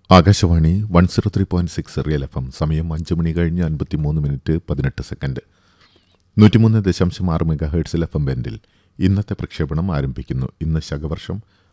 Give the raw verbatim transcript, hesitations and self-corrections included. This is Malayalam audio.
Akashvani one zero three point six real F M. സമയം അഞ്ച് മണി കഴിഞ്ഞ് അൻപത്തിമൂന്ന് മിനിറ്റ് പതിനെട്ട് സെക്കൻഡ്. നൂറ്റിമൂന്ന് ദശാംശം ആറ് മെഗാ ഹേർട്സിൽ എഫ് എം ബാൻഡിൽ ഇന്നത്തെ പ്രക്ഷേപണം ആരംഭിക്കുന്നു. ഇന്ന് ശകവർഷം